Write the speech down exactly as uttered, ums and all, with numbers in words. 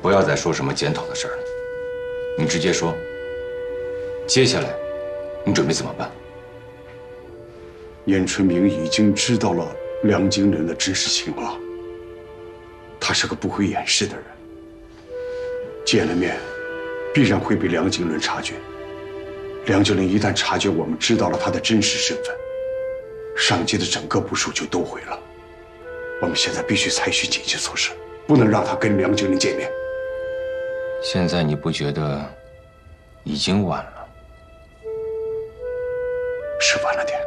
不要再说什么检讨的事儿了，你直接说，接下来你准备怎么办？ 燕春明已经知道了梁京人的真实情况，他是个不会掩饰的人，见了面必然会被梁京人察觉。梁京人一旦察觉我们知道了他的真实身份，上级的整个部署就都毁了。我们现在必须采取紧急措施，不能让他跟梁京人见面。 现在你不觉得已经晚了？ 是晚了点。